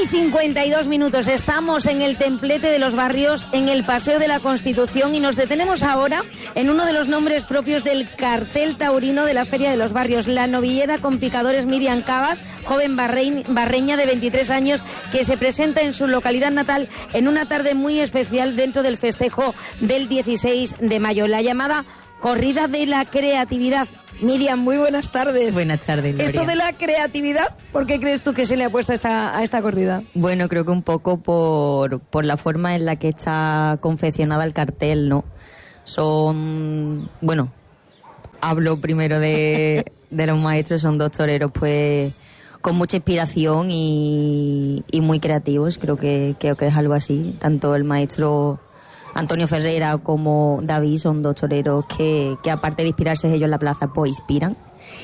1:52, estamos en el templete de los barrios, en el Paseo de la Constitución, y nos detenemos ahora en uno de los nombres propios del cartel taurino de la Feria de los Barrios, la novillera con picadores Miriam Cabas, joven barreña de 23 años, que se presenta en su localidad natal en una tarde muy especial dentro del festejo del 16 de mayo, la llamada Corrida de la Creatividad. Miriam, muy buenas tardes. Buenas tardes, Gloria. Esto de la creatividad, ¿por qué crees tú que se le ha puesto a esta corrida? Bueno, creo que un poco por la forma en la que está confeccionada el cartel, ¿no? Hablo primero de los maestros, son dos toreros, pues, con mucha inspiración y muy creativos, creo que es algo así. Tanto el maestro Antonio Ferrera como David son dos toreros que aparte de inspirarse ellos en la plaza, pues inspiran.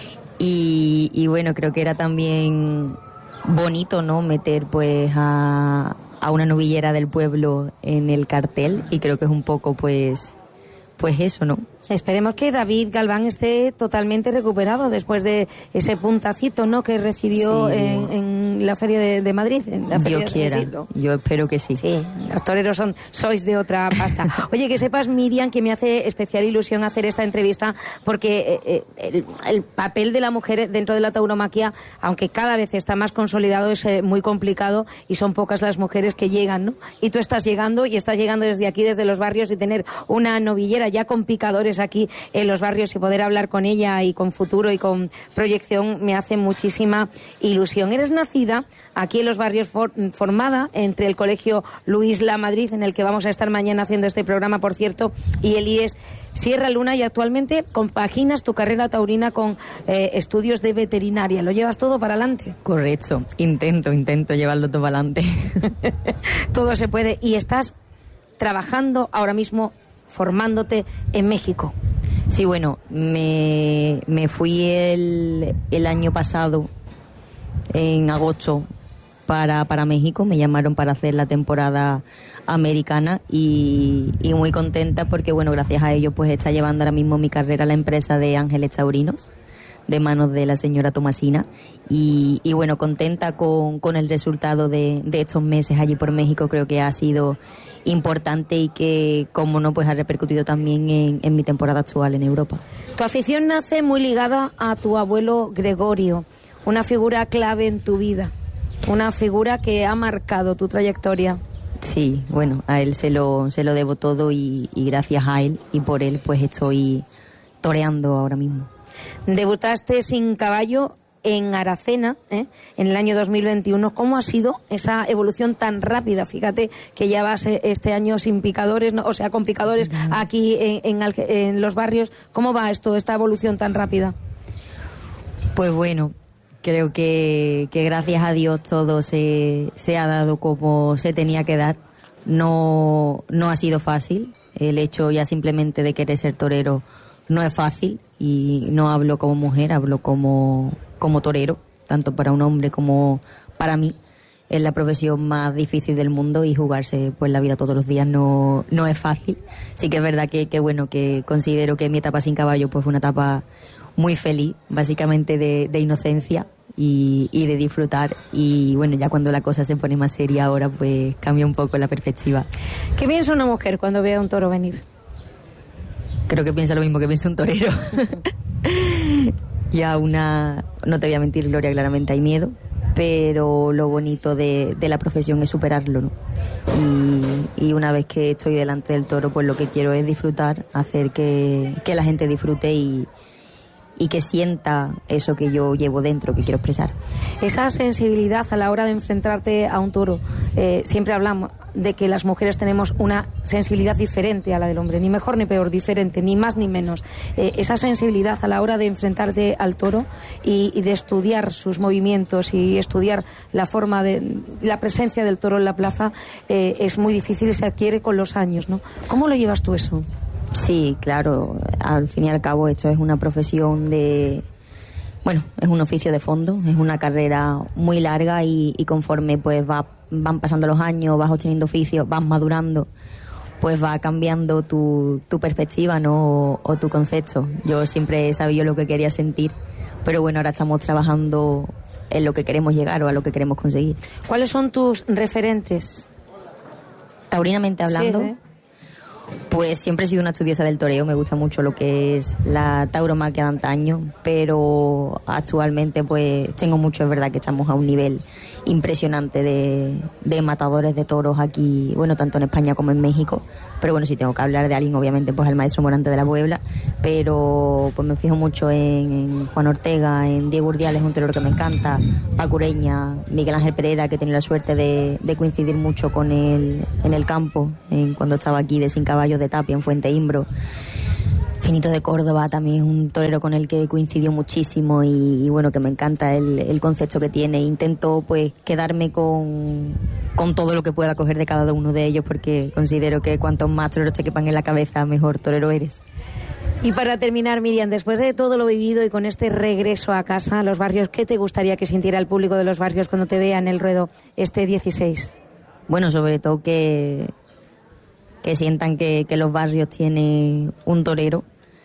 Y bueno, creo que era también bonito, ¿no?, meter pues a una novillera del pueblo en el cartel, y creo que es un poco pues eso, ¿no? Esperemos que David Galván esté totalmente recuperado después de ese puntacito, ¿no?, que recibió sí, en la Feria de Madrid. En la Feria Dios quiera, yo espero que sí. Sí, los toreros sois de otra pasta. Oye, que sepas, Miriam, que me hace especial ilusión hacer esta entrevista, porque el papel de la mujer dentro de la tauromaquia, aunque cada vez está más consolidado, es muy complicado, y son pocas las mujeres que llegan, ¿no? Y tú estás llegando desde aquí, desde los barrios, y tener una novillera ya con picadores aquí en los barrios y poder hablar con ella y con futuro y con proyección me hace muchísima ilusión. Eres nacida aquí en los barrios, formada entre el Colegio Luis La Madrid, en el que vamos a estar mañana haciendo este programa, por cierto, y el IES Sierra Luna, y actualmente compaginas tu carrera taurina con estudios de veterinaria. ¿Lo llevas todo para adelante? Correcto, intento llevarlo todo para adelante. Todo se puede. Y estás trabajando ahora mismo, formándote en México. Sí, bueno, me fui el año pasado, en agosto, para México. Me llamaron para hacer la temporada americana y muy contenta porque, bueno, gracias a ello pues está llevando ahora mismo mi carrera la empresa de Ángeles Taurinos, de manos de la señora Tomasina, y bueno, contenta con el resultado de estos meses allí por México. Creo que ha sido importante y que, como no, pues ha repercutido también en mi temporada actual en Europa. Tu afición nace muy ligada a tu abuelo Gregorio, una figura clave en tu vida, una figura que ha marcado tu trayectoria. Sí, bueno, a él se lo debo todo y gracias a él y por él pues estoy toreando ahora mismo. Debutaste sin caballo en Aracena, en el año 2021. ¿Cómo ha sido esa evolución tan rápida? Fíjate que ya vas este año sin picadores, ¿no? O sea, con picadores aquí en los barrios. ¿Cómo va esta evolución tan rápida? Pues bueno, creo que gracias a Dios todo se ha dado como se tenía que dar. No ha sido fácil. El hecho ya simplemente de querer ser torero no es fácil, y no hablo como mujer, hablo como torero, tanto para un hombre como para mí. Es la profesión más difícil del mundo, y jugarse pues la vida todos los días no es fácil. Sí que es verdad que bueno, que considero que mi etapa sin caballo pues fue una etapa muy feliz, básicamente de inocencia y de disfrutar, y bueno, ya cuando la cosa se pone más seria ahora pues cambia un poco la perspectiva. ¿Qué piensa una mujer cuando ve a un toro venir? Creo que piensa lo mismo que piensa un torero. Y no te voy a mentir, Gloria, claramente hay miedo, pero lo bonito de la profesión es superarlo, ¿no? Y una vez que estoy delante del toro, pues lo que quiero es disfrutar, hacer que la gente disfrute y que sienta eso que yo llevo dentro, que quiero expresar. Esa sensibilidad a la hora de enfrentarte a un toro, siempre hablamos de que las mujeres tenemos una sensibilidad diferente a la del hombre, ni mejor ni peor, diferente, ni más ni menos. Esa sensibilidad a la hora de enfrentarte al toro y de estudiar sus movimientos y estudiar la forma la presencia del toro en la plaza, es muy difícil y se adquiere con los años, ¿no? ¿Cómo lo llevas tú eso? Sí, claro, al fin y al cabo esto es una profesión es un oficio de fondo, es una carrera muy larga y conforme pues van pasando los años, vas obteniendo oficios, vas madurando, pues va cambiando tu perspectiva, ¿no? O tu concepto. Yo siempre he sabido lo que quería sentir, pero bueno, ahora estamos trabajando lo que queremos llegar o a lo que queremos conseguir. ¿Cuáles son tus referentes? Taurinamente hablando, Sí. pues siempre he sido una estudiosa del toreo, me gusta mucho lo que es la tauromaquia de antaño, pero actualmente pues tengo mucho, es verdad que estamos a un nivel impresionante de matadores de toros aquí, bueno, tanto en España como en México, pero bueno, si tengo que hablar de alguien, obviamente pues el maestro Morante de la Puebla, pero pues me fijo mucho en Juan Ortega, en Diego Urdiales, un torero que me encanta, Paco Ureña, Miguel Ángel Pereira, que he tenido la suerte de coincidir mucho con él en el campo, cuando estaba aquí de Sin Caballos de Tapia, en Fuente Imbro. Finito de Córdoba también es un torero con el que coincidió muchísimo y bueno, que me encanta el concepto que tiene. Intento pues quedarme con todo lo que pueda coger de cada uno de ellos, porque considero que cuantos más toreros te quepan en la cabeza, mejor torero eres. Y para terminar, Miriam, después de todo lo vivido y con este regreso a casa, a los barrios, ¿qué te gustaría que sintiera el público de los barrios cuando te vea en el ruedo este 16? Bueno, sobre todo que sientan que los barrios tienen un torero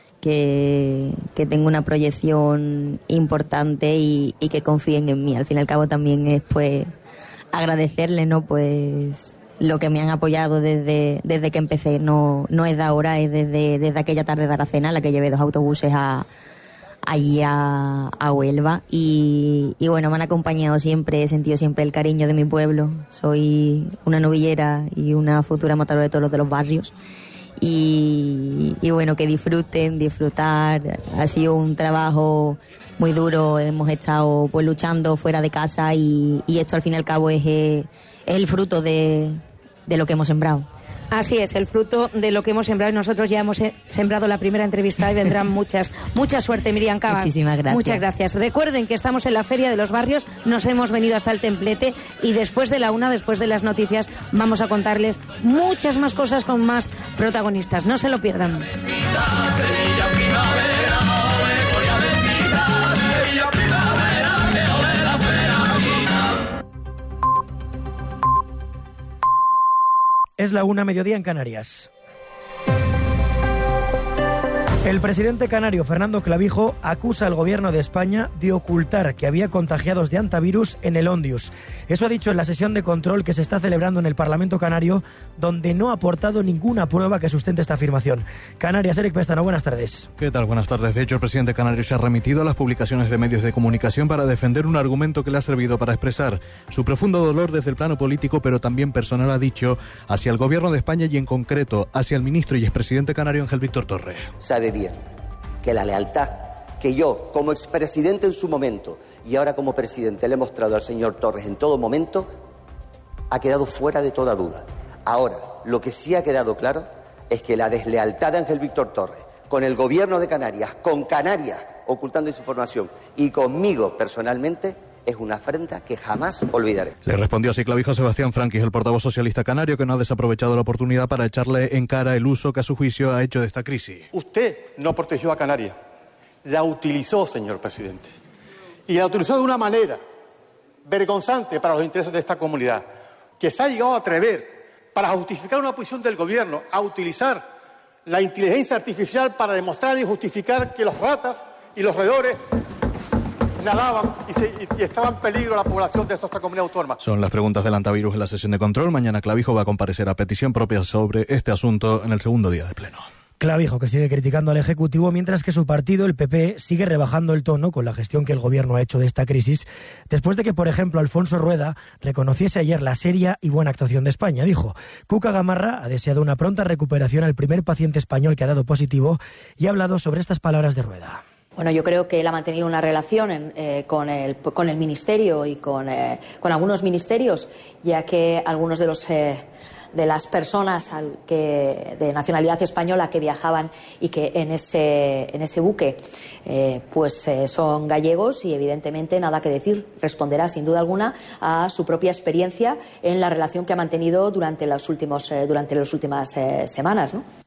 que tenga una proyección importante y que confíen en mí. Al fin y al cabo también es pues agradecerles, ¿no? Pues lo que me han apoyado desde que empecé. No es de ahora, es desde aquella tarde de Aracena, la que llevé 2 autobuses allí a Huelva y bueno, me han acompañado siempre, he sentido siempre el cariño de mi pueblo. Soy una novillera y una futura matadora de toros de los barrios y bueno, que disfrutar. Ha sido un trabajo muy duro, hemos estado pues luchando fuera de casa y esto al fin y al cabo es el fruto de lo que hemos sembrado. Así es, el fruto de lo que hemos sembrado y nosotros ya hemos sembrado la primera entrevista y vendrán muchas. Mucha suerte, Miriam Cava. Muchísimas gracias. Muchas gracias. Recuerden que estamos en la Feria de los Barrios, nos hemos venido hasta el Templete y después de la 1, después de las noticias, vamos a contarles muchas más cosas con más protagonistas. No se lo pierdan. Es la 1, mediodía en Canarias. El presidente canario Fernando Clavijo acusa al gobierno de España de ocultar que había contagiados de hantavirus en el Ondius. Eso ha dicho en la sesión de control que se está celebrando en el Parlamento canario, donde no ha aportado ninguna prueba que sustente esta afirmación. Canarias, Eric Pestano, buenas tardes. ¿Qué tal? Buenas tardes. De hecho, el presidente canario se ha remitido a las publicaciones de medios de comunicación para defender un argumento que le ha servido para expresar su profundo dolor desde el plano político, pero también personal, ha dicho, hacia el gobierno de España y en concreto hacia el ministro y expresidente canario Ángel Víctor Torres. Sabe bien que la lealtad que yo, como expresidente en su momento y ahora como presidente, le he mostrado al señor Torres en todo momento, ha quedado fuera de toda duda. Ahora, lo que sí ha quedado claro es que la deslealtad de Ángel Víctor Torres con el gobierno de Canarias, con Canarias ocultando esa información y conmigo personalmente, es una afrenta que jamás olvidaré. Le respondió así Clavijo Sebastián Franquis, el portavoz socialista canario, que no ha desaprovechado la oportunidad para echarle en cara el uso que a su juicio ha hecho de esta crisis. Usted no protegió a Canarias, la utilizó, señor presidente. Y la utilizó de una manera vergonzante para los intereses de esta comunidad, que se ha llegado a atrever, para justificar una posición del gobierno, a utilizar la inteligencia artificial para demostrar y justificar que los ratas y los roedores nadaban y estaba en peligro la población de esta comunidad autónoma. Son las preguntas del hantavirus en la sesión de control. Mañana Clavijo va a comparecer a petición propia sobre este asunto en el segundo día de pleno. Clavijo, que sigue criticando al Ejecutivo, mientras que su partido, el PP, sigue rebajando el tono con la gestión que el Gobierno ha hecho de esta crisis, después de que, por ejemplo, Alfonso Rueda reconociese ayer la seria y buena actuación de España. Dijo, Cuca Gamarra ha deseado una pronta recuperación al primer paciente español que ha dado positivo y ha hablado sobre estas palabras de Rueda. Bueno, yo creo que él ha mantenido una relación con el Ministerio y con algunos ministerios, ya que algunos de las personas de nacionalidad española que viajaban y que en ese buque son gallegos y evidentemente nada que decir, responderá sin duda alguna a su propia experiencia en la relación que ha mantenido durante las últimas semanas, ¿no?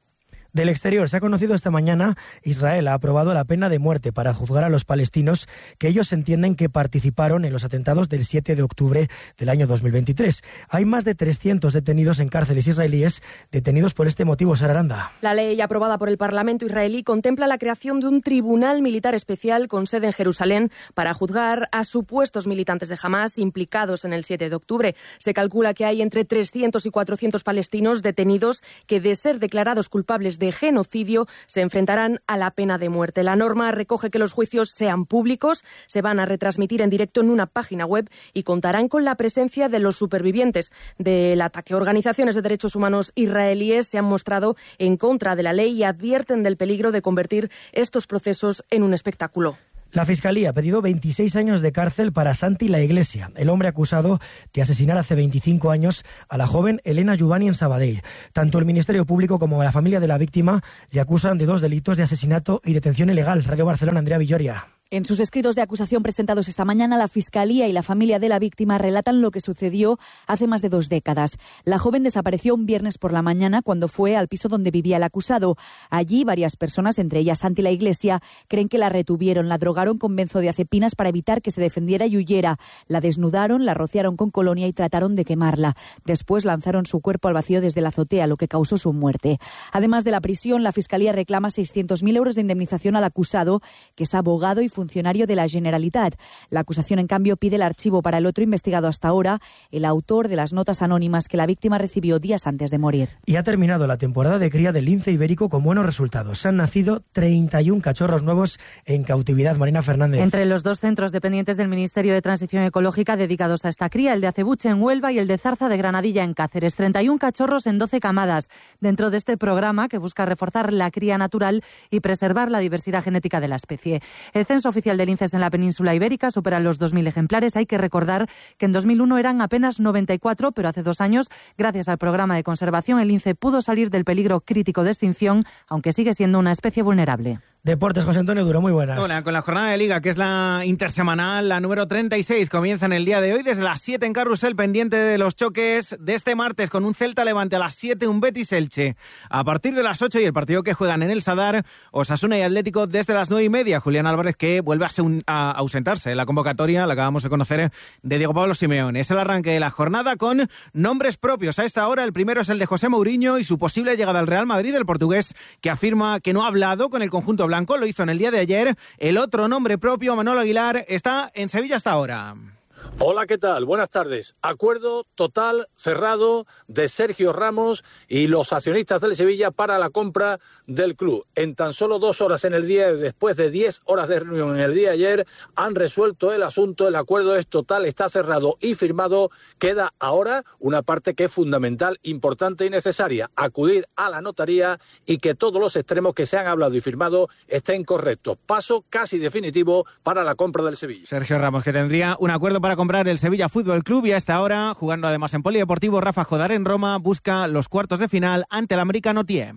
Del exterior, se ha conocido esta mañana, Israel ha aprobado la pena de muerte para juzgar a los palestinos que ellos entienden que participaron en los atentados del 7 de octubre del año 2023. Hay más de 300 detenidos en cárceles israelíes, detenidos por este motivo. Sara Aranda. La ley aprobada por el Parlamento israelí contempla la creación de un tribunal militar especial con sede en Jerusalén para juzgar a supuestos militantes de Hamás implicados en el 7 de octubre. Se calcula que hay entre 300 y 400 palestinos detenidos que, de ser declarados culpables de genocidio, se enfrentarán a la pena de muerte. La norma recoge que los juicios sean públicos, se van a retransmitir en directo en una página web y contarán con la presencia de los supervivientes del ataque. Organizaciones de derechos humanos israelíes se han mostrado en contra de la ley y advierten del peligro de convertir estos procesos en un espectáculo. La Fiscalía ha pedido 26 años de cárcel para Santi La Iglesia, el hombre acusado de asesinar hace 25 años a la joven Elena Juvani en Sabadell. Tanto el Ministerio Público como la familia de la víctima le acusan de 2 delitos de asesinato y detención ilegal. Radio Barcelona, Andrea Villoria. En sus escritos de acusación presentados esta mañana, la Fiscalía y la familia de la víctima relatan lo que sucedió hace más de 2 décadas. La joven desapareció un viernes por la mañana cuando fue al piso donde vivía el acusado. Allí varias personas, entre ellas Santi La Iglesia, creen que la retuvieron, la drogaron con benzodiazepinas para evitar que se defendiera y huyera. La desnudaron, la rociaron con colonia y trataron de quemarla. Después lanzaron su cuerpo al vacío desde la azotea, lo que causó su muerte. Además de la prisión, la Fiscalía reclama 600.000 euros de indemnización al acusado, que es abogado y funcionario de la Generalitat. La acusación, en cambio, pide el archivo para el otro investigado hasta ahora, el autor de las notas anónimas que la víctima recibió días antes de morir. Y ha terminado la temporada de cría del lince ibérico con buenos resultados. Han nacido 31 cachorros nuevos en cautividad. Marina Fernández. Entre los 2 centros dependientes del Ministerio de Transición Ecológica dedicados a esta cría, el de Acebuche en Huelva y el de Zarza de Granadilla en Cáceres. 31 cachorros en 12 camadas, dentro de este programa que busca reforzar la cría natural y preservar la diversidad genética de la especie. El censo oficial de linces en la península ibérica supera los 2.000 ejemplares. Hay que recordar que en 2001 eran apenas 94, pero hace 2 años, gracias al programa de conservación, el lince pudo salir del peligro crítico de extinción, aunque sigue siendo una especie vulnerable. Deportes, José Antonio Duro, muy buenas. Hola, con la jornada de Liga, que es la intersemanal, la número 36, comienza en el día de hoy desde las 7 en Carrusel, pendiente de los choques de este martes, con un Celta Levante a las 7, un Betis Elche a partir de las 8 y el partido que juegan en el Sadar, Osasuna y Atlético desde las 9:30. Julián Álvarez, que vuelve a ausentarse en la convocatoria, la acabamos de conocer, de Diego Pablo Simeone. Es el arranque de la jornada con nombres propios. A esta hora el primero es el de José Mourinho y su posible llegada al Real Madrid, el portugués, que afirma que no ha hablado con el conjunto blanco, lo hizo en el día de ayer. El otro nombre propio, Manolo Aguilar, está en Sevilla hasta ahora. Hola, ¿qué tal? Buenas tardes. Acuerdo total, cerrado, de Sergio Ramos y los accionistas del Sevilla para la compra del club. En tan solo 2 horas en el día, después de 10 horas de reunión en el día de ayer, han resuelto el asunto. El acuerdo es total, está cerrado y firmado. Queda ahora una parte que es fundamental, importante y necesaria: acudir a la notaría y que todos los extremos que se han hablado y firmado estén correctos. Paso casi definitivo para la compra del Sevilla. Sergio Ramos, que tendría un acuerdo para comprar el Sevilla Fútbol Club, y a esta hora, jugando además en Polideportivo, Rafa Jodar en Roma busca los cuartos de final ante el Americano Tiem.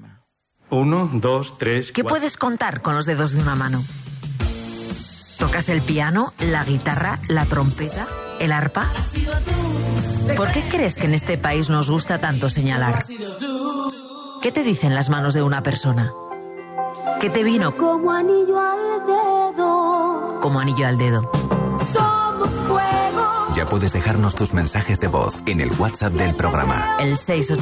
1, 2, 3, 4. ¿Qué puedes contar con los dedos de una mano? ¿Tocas el piano, la guitarra, la trompeta, el arpa? ¿Por qué crees que en este país nos gusta tanto señalar? ¿Qué te dicen las manos de una persona? ¿Qué te vino? Como anillo al dedo. Como anillo al dedo. Ya puedes dejarnos tus mensajes de voz en el WhatsApp del programa. El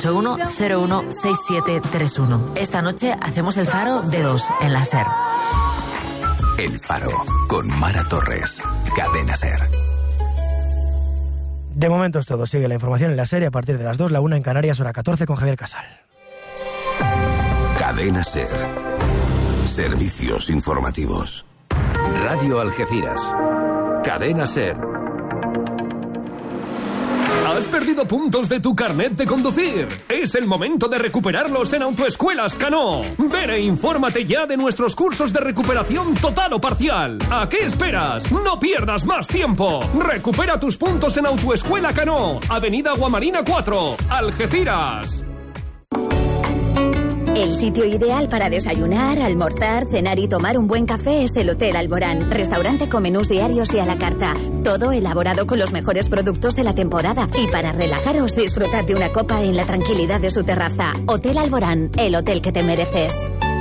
681-016731. Esta noche hacemos el Faro de 2 en la SER. El Faro, con Mara Torres. Cadena SER. De momento es todo. Sigue la información en la SER a partir de las 2, la 1 en Canarias, hora 14, con Javier Casal. Cadena SER. Servicios informativos. Radio Algeciras. Cadena SER. ¿Has perdido puntos de tu carnet de conducir? Es el momento de recuperarlos en Autoescuelas Cano. Ven e infórmate ya de nuestros cursos de recuperación total o parcial. ¿A qué esperas? No pierdas más tiempo. Recupera tus puntos en Autoescuela Cano, Avenida Guamarina 4, Algeciras. El sitio ideal para desayunar, almorzar, cenar y tomar un buen café es el Hotel Alborán. Restaurante con menús diarios y a la carta. Todo elaborado con los mejores productos de la temporada. Y para relajaros, disfrutad de una copa en la tranquilidad de su terraza. Hotel Alborán, el hotel que te mereces.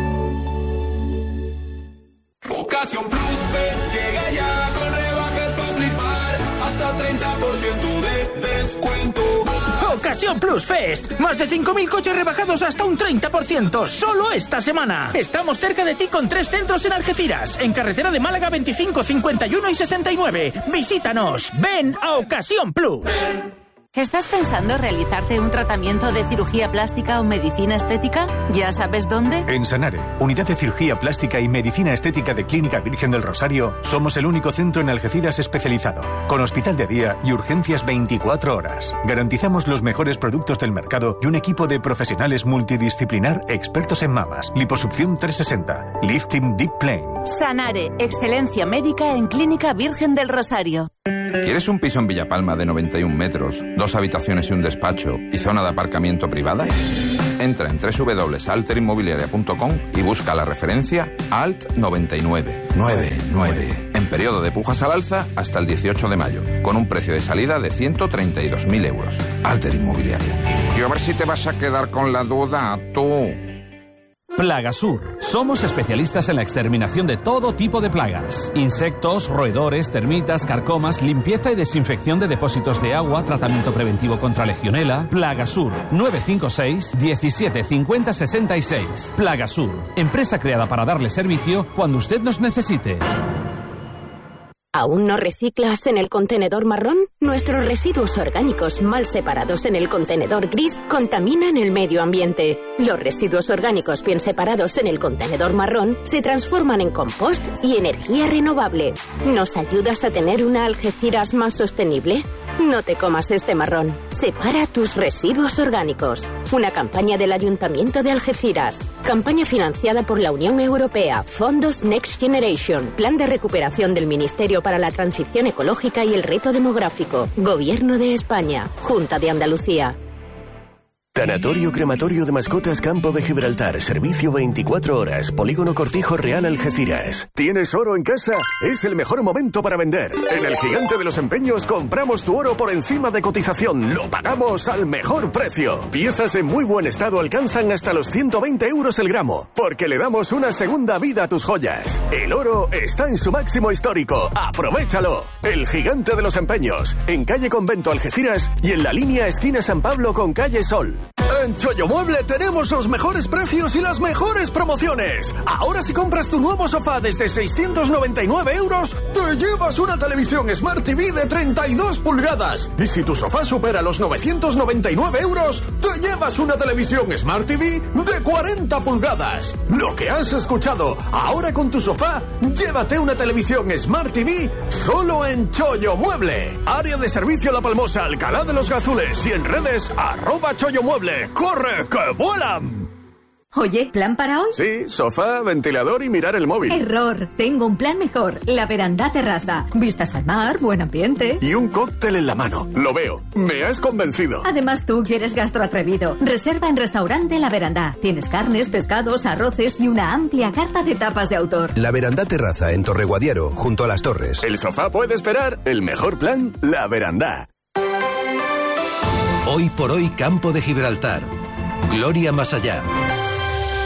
Ocasión Plus Fest llega ya con rebajas para flipar. Hasta 30% de descuento. Ocasión Plus Fest. Más de 5.000 coches rebajados hasta un 30%. Solo esta semana. Estamos cerca de ti con 3 centros en Algeciras. En carretera de Málaga 25, 51 y 69. Visítanos. Ven a Ocasión Plus. ¿Estás pensando realizarte un tratamiento de cirugía plástica o medicina estética? ¿Ya sabes dónde? En Sanare, Unidad de Cirugía Plástica y Medicina Estética de Clínica Virgen del Rosario, somos el único centro en Algeciras especializado, con hospital de día y urgencias 24 horas. Garantizamos los mejores productos del mercado y un equipo de profesionales multidisciplinar expertos en mamas, liposucción 360, lifting deep plane. Sanare, excelencia médica en Clínica Virgen del Rosario. ¿Quieres un piso en Villapalma de 91 metros, 2 habitaciones y un despacho y zona de aparcamiento privada? Entra en www.alterinmobiliaria.com y busca la referencia ALT99. En periodo de pujas al alza hasta el 18 de mayo, con un precio de salida de 132.000 euros. Alter Inmobiliaria. Y a ver si te vas a quedar con la duda, tú. Plagasur. Somos especialistas en la exterminación de todo tipo de plagas. Insectos, roedores, termitas, carcomas, limpieza y desinfección de depósitos de agua, tratamiento preventivo contra legionela. Plagasur. 956 17 50 66. Plagasur. Empresa creada para darle servicio cuando usted nos necesite. ¿Aún no reciclas en el contenedor marrón? Nuestros residuos orgánicos mal separados en el contenedor gris contaminan el medio ambiente. Los residuos orgánicos bien separados en el contenedor marrón se transforman en compost y energía renovable. ¿Nos ayudas a tener una Algeciras más sostenible? No te comas este marrón. Separa tus residuos orgánicos. Una campaña del Ayuntamiento de Algeciras. Campaña financiada por la Unión Europea. Fondos Next Generation. Plan de recuperación del Ministerio para la Transición Ecológica y el Reto Demográfico. Gobierno de España. Junta de Andalucía. Tanatorio Crematorio de Mascotas Campo de Gibraltar. Servicio 24 horas. Polígono Cortijo Real Algeciras. ¿Tienes oro en casa? Es el mejor momento para vender. En el Gigante de los Empeños compramos tu oro por encima de cotización. Lo pagamos al mejor precio. Piezas en muy buen estado alcanzan hasta los 120 euros el gramo. Porque le damos una segunda vida a tus joyas. El oro está en su máximo histórico. ¡Aprovéchalo! El Gigante de los Empeños. En calle Convento Algeciras y en la línea esquina San Pablo con calle Sol. En Chollo Mueble tenemos los mejores precios y las mejores promociones. Ahora si compras tu nuevo sofá desde 699 euros, te llevas una televisión Smart TV de 32 pulgadas. Y si tu sofá supera los 999 euros, te llevas una televisión Smart TV de 40 pulgadas. Lo que has escuchado, ahora con tu sofá, llévate una televisión Smart TV solo en Chollo Mueble. Área de servicio La Palmosa, Alcalá de los Gazules y en redes @CholloMueble. ¡Corre, que vuelan! Oye, ¿plan para hoy? Sí, sofá, ventilador y mirar el móvil. Error, tengo un plan mejor. La Verandá Terraza. Vistas al mar, buen ambiente. Y un cóctel en la mano. Lo veo. Me has convencido. Además, tú quieres gastroatrevido. Reserva en Restaurante La Verandá. Tienes carnes, pescados, arroces y una amplia carta de tapas de autor. La Verandá Terraza en Torreguadiaro, junto a las Torres. El sofá puede esperar. El mejor plan, La Verandá. Hoy por hoy, Campo de Gibraltar. Gloria más allá.